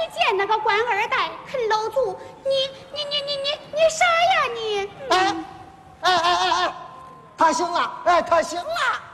见那个官二代啃老族，你啥呀你？ 哎，他行了，哎，他行了。